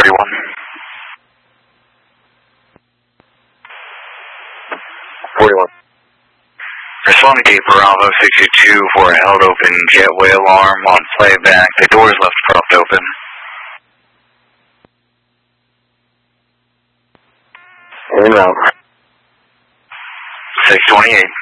41. Respond to Gate Bravo 62 for a held open jetway alarm on playback. The doors left propped open. In route. 628.